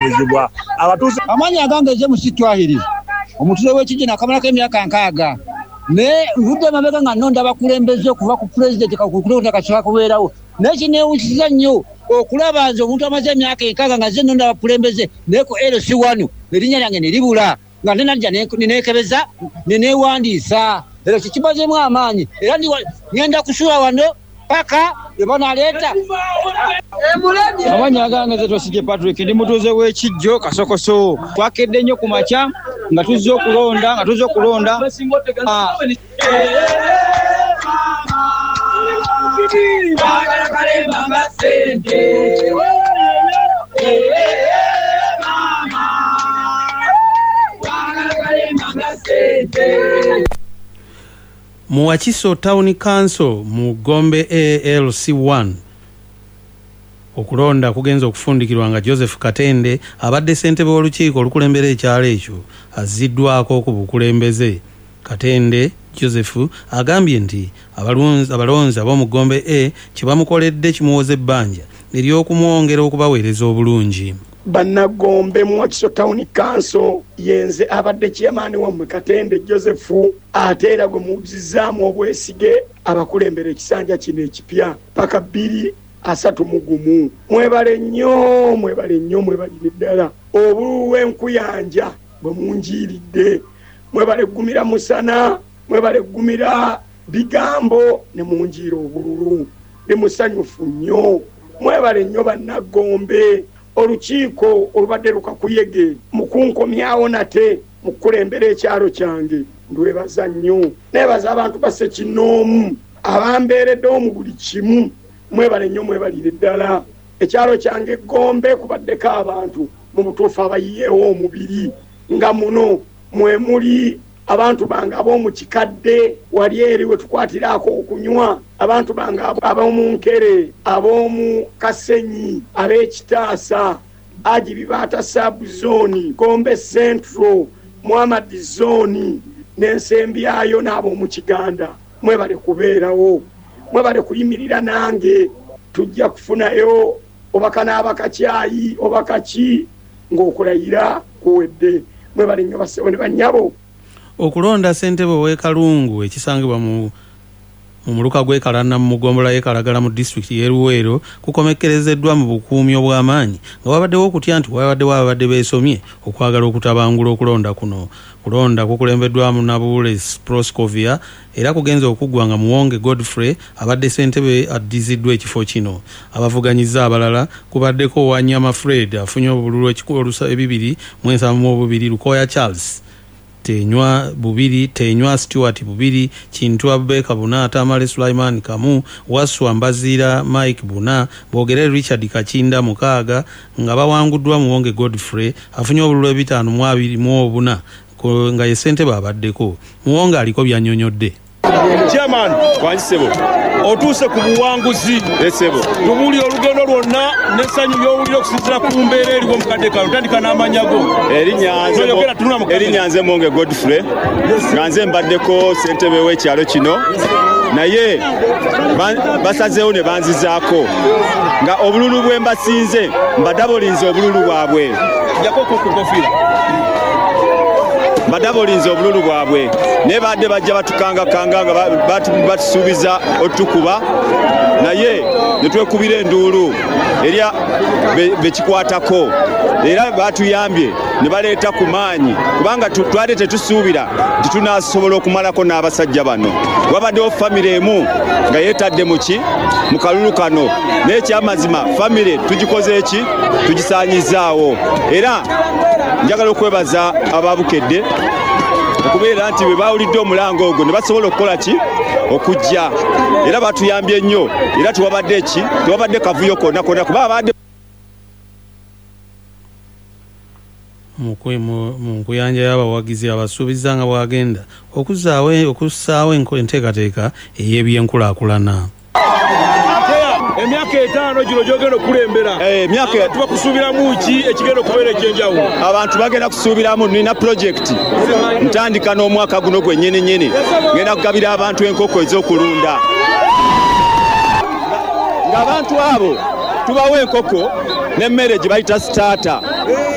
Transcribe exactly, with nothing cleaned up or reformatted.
okutuuzibwa abatuuze amanyi agange eje mu kitwahiri omutuze w'ekijina akamalako emyaka nkaaga ne ludde mabega nga nonda bakulembeze okuva ku pulezidenti kakulota kashaka kubeerawo nekineewusiza nnyo okulaba nze omuntu amaze emyaka enkaaga nga ze nonda bakulembeze naye ku L C one erinnya lyange ne libula nga nenajja neneekebeza neneewandiisa era kikimazeemu amaanyi era ngenda kusuula wano paka yebanaleeta amanyi agange ze Tosige Patrick ndi mutuuze w'ekijjo Kasokoso twakedde nnyo ku makya nga tuzze okulonda nga tuzze okulonda mu Wakiso Town Council mu Gombe A L C one okulonda kugenza okufundikirwa nga Joseph Katende abadde ssentebe w'olukiiko olukulembera ekyalo ekyo aziddwako ku bukulembeze. Katende Joseph agambye nti abalonzi ab'omu Gombe A kye bamukoledde kimuwoza ebbanja ery'okumwongera okubaweereza obulungi. Bannagombe mu Wakiso Town Council yenze abadde chairman wammwe Katende Joseph ate era gwe mujizaamu obwesige abakulembera ekisanja kino ekipya paka bbiri asatu mu gumu. Mwebale nnyo mwebale nnyo mwebalire ddala obululu w'enkuyanja bwe munjiiridde mwebale ggumira musana mwebale ggumira bigambo ne munjiira obululu ne musanyufu nnyo mwebale nnyo Bannagombe. Olukiiko olubadde lukakuyege mukunkomyawo nate mukulembera ekyalo kyange ndwebaza nnyo nebaza abantu basse kinoomu abambeereddewo mu buli kimu mwebale nnyo mwebalire ddala ekyalo kyange Gombe kubaddeko abantu mu butuufu abayiyeewo omubiri nga muno mwe muli abantu bange ab'omu kikadde wali eri we tukwatiraako okunywa abantu bange ab'omu nkere ab'omu kasenyi ab'ekitaasa Ajibibaata Sub-Zone Gombe Central Muhammad Zone n'ensembyayo n'ab'omu Kiganda mwebale kubeerawo mwebale kuyimirira nange tujja kufunayo obaka n'abakacyayi obakaki ng'okulayira kuwedde mwebale nnyo basewo ne bannyabo. Okulonda ssentebe w'e Kalungu ekisangibwa mu muluka gw'ekalana mu Mugombola y'ekalagala mu district y'e Luweero kukomekkerezeddwa mu bukuumi obw'amaanyi nga wabaddewo okutya nti wabaddewo ababadde beesomye okwagala okutabangula okulonda kuno. Kulonda kukulembeddwamu Nabuule Proscovia era kugenza okuggwa nga Muwonge Godfrey abadde ssentebe addiziddwa ekifo kino. Abavuganyizza abalala kubaddeko Wanyama Fred afunye obululu ekikulusa ebibiri mu ensavu mu bubiri, Lukoya Charles Tenywa bubiri, Tenywa Stewart bubiri, Kintu Abubeka buna, Tamale Sulaiman kamu, Wasu Ambazira Mike buna, Bogere Richard Kachinda mukaaga nga bawanguddwa Muwonge Godfrey afunye obululu ebitaano mu abiri mu obuna nga ye ssentebe abaddeko. Muwonge aliko byanyonyodde. Chairman Kwansebo otuuse ku buwanguzi esebo tubuli olugendo lwonna n'essanyu ly'owulira okusinziira ku mbeera eriwo mukadde kano tandika n'amanyago. Erinnya nze Muwonge Godfrey nga nze mbaddeko ssentebe w'ekyalo kino naye basazeewo ne banzizaako nga obululu bwe mbasinze mbadabolinze obululu bwabwe badabolinze obululu bwabwe naye badde bajja batukangakanga nga batusuubiza otukuba naye ne twekubira enduulu erya bekikwatako era batuyambye ne baleeta ku maanyi kubanga twali tetusuubira nti tunaasobola okumalako n'abasajja bano. Wabaddewo famire emu nga yeetadde muki mu kalulu kano naye ekyamazima famire tugikoze eki tugisaanyizaawo era njagala okwebaza ababukedde okubeera nti bwe bawulidde omulango ogwo ne basobola okukola ki okujja era batuyambye nnyo era tewabadde eki tewabadde kavuyo konna konna kuba abadde mu nkuyanja y'abawagizi abasuubiza nga bwagenda okussaawo enteekateeka ey'ebyenkulaakulana. Emyaka etaano gino gyogenda okulembera emyaka tuba kusuubiramu ki ekigenda okubeera ekyenjawulo? Abantu bagenda kusuubiramu nina projekiti ntandika n'omwaka guno gwennyini nnyini ngenda kugabira abantu enkoko ez'okulunda ng'abantu abo tubawa enkoko n'emmere gye bayita sitaata.